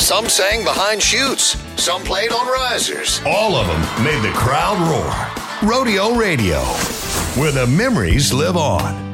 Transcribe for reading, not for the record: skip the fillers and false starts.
Some sang behind chutes. Some played on risers. All of them made the crowd roar. Rodeo Radio, where the memories live on.